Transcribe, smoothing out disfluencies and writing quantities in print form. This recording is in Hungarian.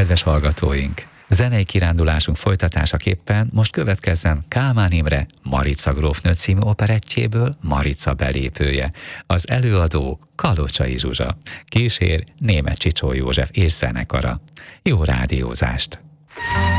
Kedves hallgatóink! Zenei kirándulásunk folytatásaképpen most következzen Kálmán Imre Marica grófnő című operettjéből Marica belépője. Az előadó Kalocsai Zsuzsa, kísér Németh Csicsó József és zenekara. Jó rádiózást!